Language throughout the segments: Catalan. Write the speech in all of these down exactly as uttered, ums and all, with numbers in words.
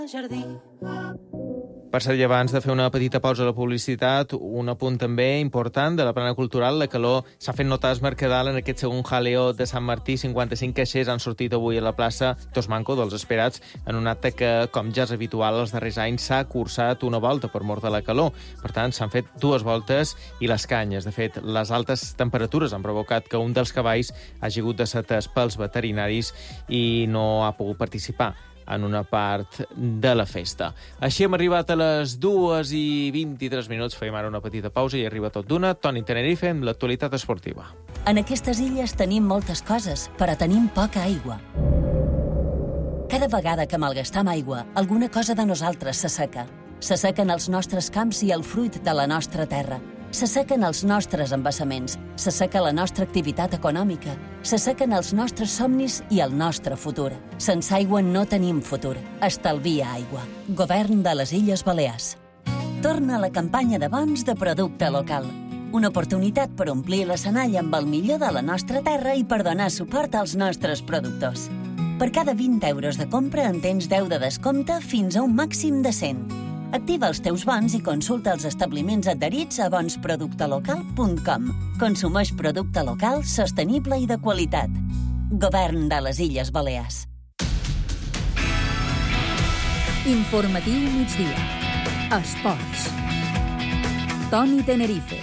Per cert, abans de fer una petita pausa a la publicitat, un apunt també important de la plana cultural. La calor s'ha fet notar a Mercadal en aquest segon jaleo de Sant Martí. cinquanta-cinc caixers han sortit avui a la plaça Tosmanco dels Esperats en un acte que, com ja és habitual els darrers anys, s'ha cursat una volta per mort de la calor. Per tant, s'han fet dues voltes i les canyes. De fet, les altes temperatures han provocat que un dels cavalls hagi hagut de ser atès pels veterinaris i no ha pogut participar en una part de la festa. Així hem arribat a les dues i vint-i-tres minuts. Fèiem ara una petita pausa i arriba tot d'una. Toni Tenerife amb l'actualitat esportiva. En aquestes illes tenim moltes coses, però tenim poca aigua. Cada vegada que malgastam aigua, alguna cosa de nosaltres s'asseca. S'assequen els nostres camps i el fruit de la nostra terra. S'assequen els nostres embassaments, s'asseca la nostra activitat econòmica, s'assequen els nostres somnis i el nostre futur. Sense aigua no tenim futur. Estalvia aigua. Govern de les Illes Balears. Torna la campanya de bons de producte local. Una oportunitat per omplir l'escenari amb el millor de la nostra terra i per donar suport als nostres productors. Per cada vint euros de compra en tens deu de descompte fins a un màxim de cent. Activa els teus bons i consulta els establiments adherits a bons producte local punt com. Consumeix producte local, sostenible i de qualitat. Govern de les Illes Balears. Informatiu migdia. Esports. Toni Tenerife.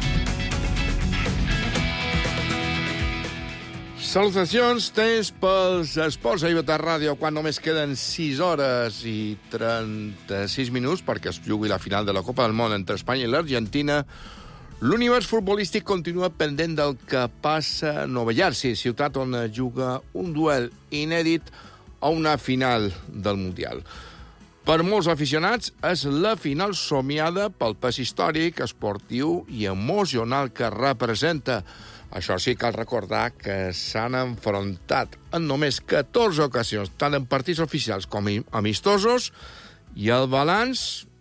Salutacions, temps pels esports a I V T Ràdio, quan només queden sis hores i trenta-sis minuts perquè es jugui la final de la Copa del Món entre Espanya i l'Argentina. L'univers futbolístic continua pendent del que passa a Nova Jersey, ciutat on juga un duel inèdit a una final del Mundial. Per molts aficionats, és la final somiada pel pes històric, esportiu i emocional que representa. Això sí, cal recordar que s'han enfrontat en només catorze ocasions, tant en partits oficials com amistosos, i el balanç